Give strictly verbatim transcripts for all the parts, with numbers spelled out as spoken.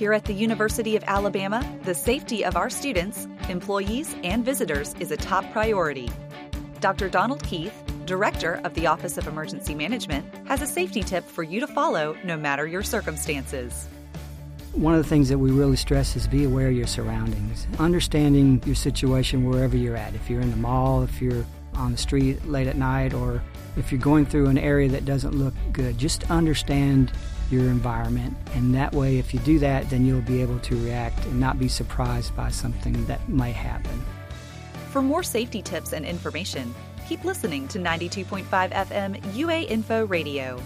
Here at the University of Alabama, the safety of our students, employees, and visitors is a top priority. Doctor Donald Keith, Director of the Office of Emergency Management, has a safety tip for you to follow no matter your circumstances. One of the things that we really stress is be aware of your surroundings. Understanding your situation wherever you're at. If you're in the mall, if you're on the street late at night, or if you're going through an area that doesn't look good, just understand your environment. And that way, if you do that, then you'll be able to react and not be surprised by something that might happen. For more safety tips and information, keep listening to ninety-two point five F M U A Info Radio.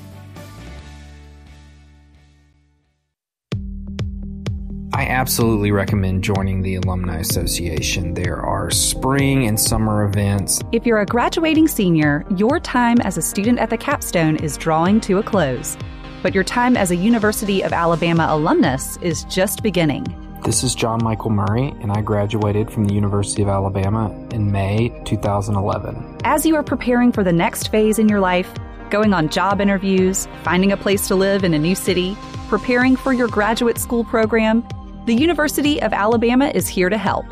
I absolutely recommend joining the Alumni Association. There are spring and summer events. If you're a graduating senior, your time as a student at the capstone is drawing to a close. But your time as a University of Alabama alumnus is just beginning. This is John Michael Murray, and I graduated from the University of Alabama in May two thousand eleven. As you are preparing for the next phase in your life, going on job interviews, finding a place to live in a new city, preparing for your graduate school program, the University of Alabama is here to help.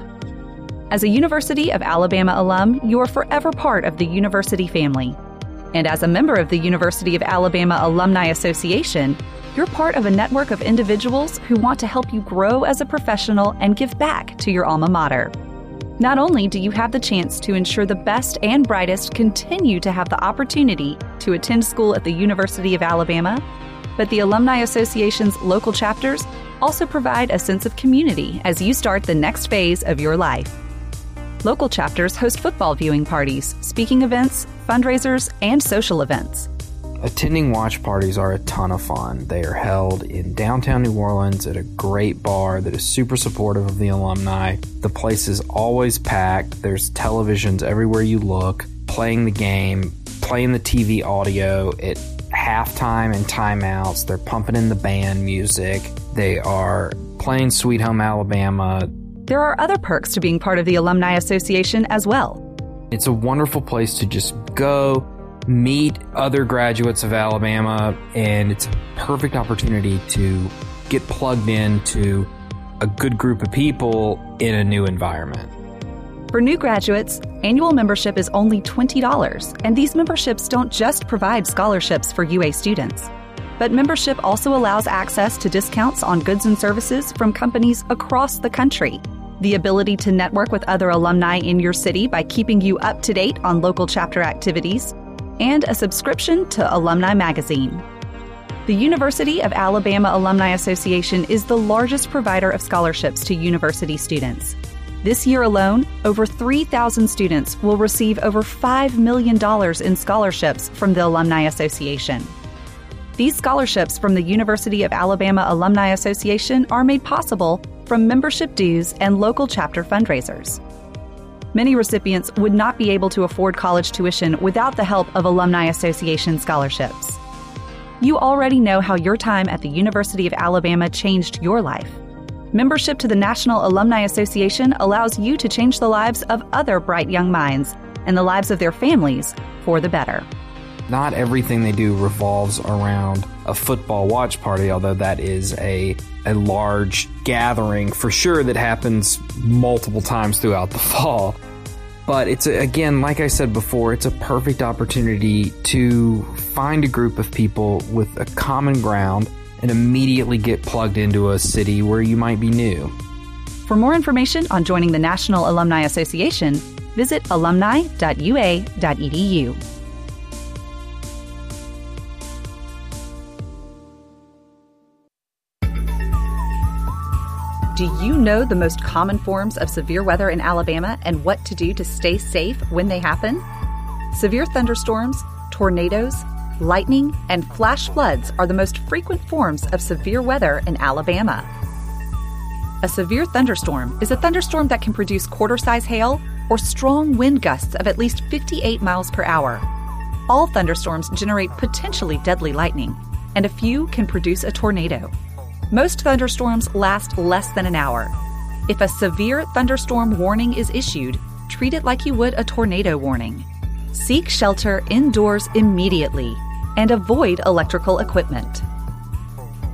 As a University of Alabama alum, you are forever part of the university family. And as a member of the University of Alabama Alumni Association, you're part of a network of individuals who want to help you grow as a professional and give back to your alma mater. Not only do you have the chance to ensure the best and brightest continue to have the opportunity to attend school at the University of Alabama, but the Alumni Association's local chapters also provide a sense of community as you start the next phase of your life. Local chapters host football viewing parties, speaking events, fundraisers, and social events. Attending watch parties are a ton of fun. They are held in downtown New Orleans at a great bar that is super supportive of the alumni. The place is always packed. There's televisions everywhere you look, playing the game, playing the T V audio at halftime and timeouts. They're pumping in the band music. They are playing Sweet Home Alabama. There are other perks to being part of the Alumni Association as well. It's a wonderful place to just go, meet other graduates of Alabama, and it's a perfect opportunity to get plugged into a good group of people in a new environment. For new graduates, annual membership is only twenty dollars, and these memberships don't just provide scholarships for U A students, but membership also allows access to discounts on goods and services from companies across the country, the ability to network with other alumni in your city by keeping you up to date on local chapter activities, and a subscription to Alumni Magazine. The University of Alabama Alumni Association is the largest provider of scholarships to university students. This year alone, over three thousand students will receive over five million dollars in scholarships from the Alumni Association. These scholarships from the University of Alabama Alumni Association are made possible from membership dues and local chapter fundraisers. Many recipients would not be able to afford college tuition without the help of Alumni Association scholarships. You already know how your time at the University of Alabama changed your life. Membership to the National Alumni Association allows you to change the lives of other bright young minds and the lives of their families for the better. Not everything they do revolves around a football watch party, although that is a a large gathering for sure that happens multiple times throughout the fall. But it's, a, again, like I said before, it's a perfect opportunity to find a group of people with a common ground and immediately get plugged into a city where you might be new. For more information on joining the National Alumni Association, visit alumni dot u a dot e d u. Do you know the most common forms of severe weather in Alabama and what to do to stay safe when they happen? Severe thunderstorms, tornadoes, lightning, and flash floods are the most frequent forms of severe weather in Alabama. A severe thunderstorm is a thunderstorm that can produce quarter-size hail or strong wind gusts of at least fifty-eight miles per hour. All thunderstorms generate potentially deadly lightning, and a few can produce a tornado. Most thunderstorms last less than an hour. If a severe thunderstorm warning is issued, treat it like you would a tornado warning. Seek shelter indoors immediately and avoid electrical equipment.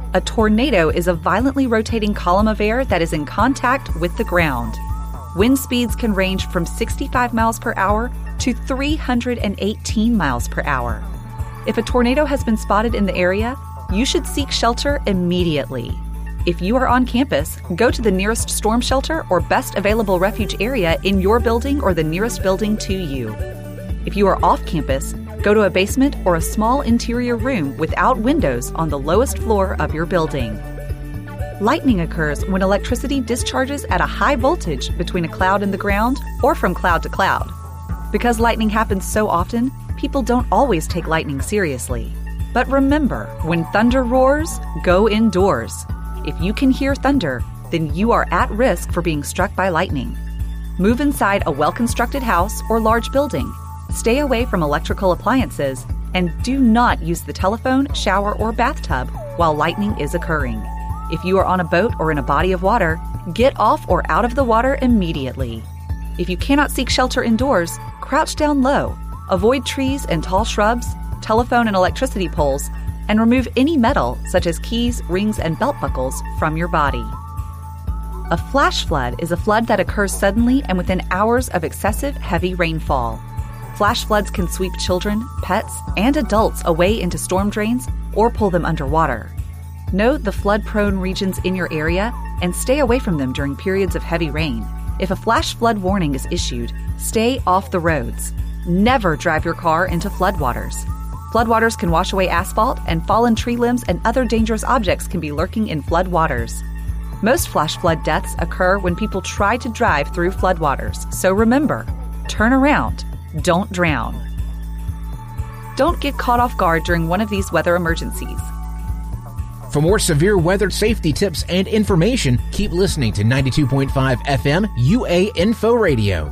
A tornado is a violently rotating column of air that is in contact with the ground. Wind speeds can range from sixty-five miles per hour to three hundred eighteen miles per hour. If a tornado has been spotted in the area, you should seek shelter immediately. If you are on campus, go to the nearest storm shelter or best available refuge area in your building or the nearest building to you. If you are off campus, go to a basement or a small interior room without windows on the lowest floor of your building. Lightning occurs when electricity discharges at a high voltage between a cloud and the ground or from cloud to cloud. Because lightning happens so often, people don't always take lightning seriously. But remember, when thunder roars, go indoors. If you can hear thunder, then you are at risk for being struck by lightning. Move inside a well-constructed house or large building. Stay away from electrical appliances, and do not use the telephone, shower, or bathtub while lightning is occurring. If you are on a boat or in a body of water, get off or out of the water immediately. If you cannot seek shelter indoors, crouch down low, avoid trees and tall shrubs, telephone and electricity poles, and remove any metal, such as keys, rings, and belt buckles, from your body. A flash flood is a flood that occurs suddenly and within hours of excessive heavy rainfall. Flash floods can sweep children, pets, and adults away into storm drains or pull them underwater. Note the flood-prone regions in your area and stay away from them during periods of heavy rain. If a flash flood warning is issued, stay off the roads. Never drive your car into floodwaters. Floodwaters can wash away asphalt, and fallen tree limbs and other dangerous objects can be lurking in floodwaters. Most flash flood deaths occur when people try to drive through floodwaters, so remember, turn around, don't drown. Don't get caught off guard during one of these weather emergencies. For more severe weather safety tips and information, keep listening to ninety-two point five F M U A Info Radio.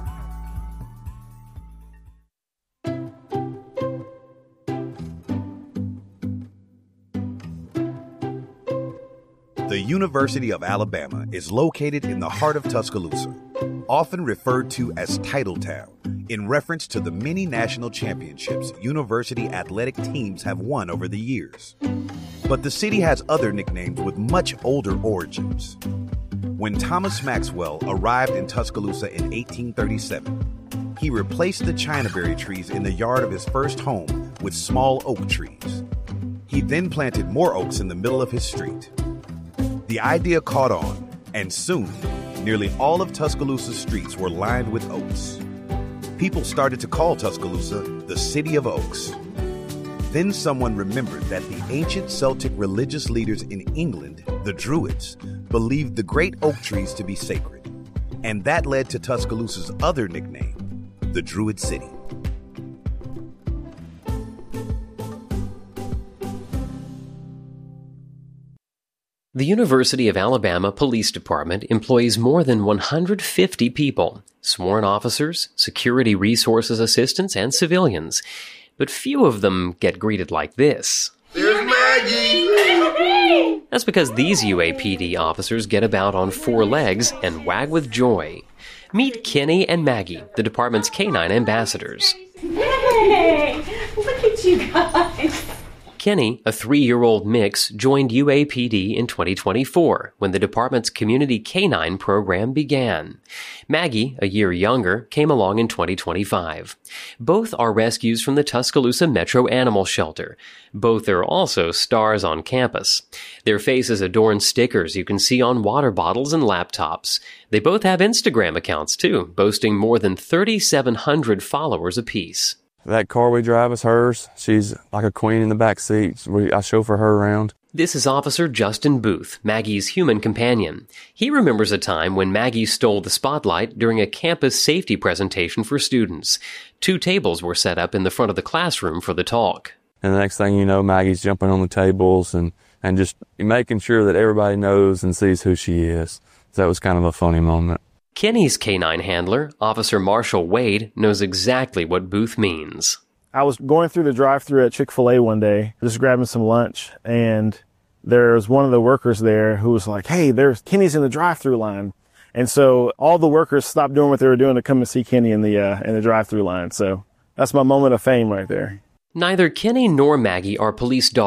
The University of Alabama is located in the heart of Tuscaloosa, often referred to as Titletown, in reference to the many national championships university athletic teams have won over the years. But the city has other nicknames with much older origins. When Thomas Maxwell arrived in Tuscaloosa in eighteen thirty-seven, he replaced the chinaberry trees in the yard of his first home with small oak trees. He then planted more oaks in the middle of his street. The idea caught on, and soon, nearly all of Tuscaloosa's streets were lined with oaks. People started to call Tuscaloosa the City of Oaks. Then someone remembered that the ancient Celtic religious leaders in England, the Druids, believed the great oak trees to be sacred, and that led to Tuscaloosa's other nickname, the Druid City. The University of Alabama Police Department employs more than one hundred fifty people, sworn officers, security resources assistants, and civilians. But few of them get greeted like this. There's Maggie! That's because these U A P D officers get about on four legs and wag with joy. Meet Kenny and Maggie, the department's canine ambassadors. Hey! Look at you guys! Kenny, a three-year-old mix, joined U A P D in twenty twenty-four when the department's community canine program began. Maggie, a year younger, came along in twenty twenty-five. Both are rescues from the Tuscaloosa Metro Animal Shelter. Both are also stars on campus. Their faces adorn stickers you can see on water bottles and laptops. They both have Instagram accounts, too, boasting more than thirty-seven hundred followers apiece. That car we drive is hers. She's like a queen in the back seat. We, I chauffeur her around. This is Officer Justin Booth, Maggie's human companion. He remembers a time when Maggie stole the spotlight during a campus safety presentation for students. Two tables were set up in the front of the classroom for the talk. And the next thing you know, Maggie's jumping on the tables and, and just making sure that everybody knows and sees who she is. So that was kind of a funny moment. Kenny's canine handler, Officer Marshall Wade, knows exactly what Booth means. I was going through the drive-thru at Chick-fil-A one day, just grabbing some lunch, and there was one of the workers there who was like, hey, there's Kenny's in the drive-thru line. And so all the workers stopped doing what they were doing to come and see Kenny in the uh, in the drive-thru line. So that's my moment of fame right there. Neither Kenny nor Maggie are police dogs.